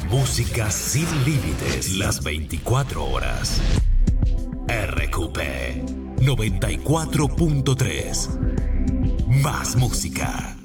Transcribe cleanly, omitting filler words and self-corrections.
Música sin límites las 24 horas. RQP 94.3. Más música.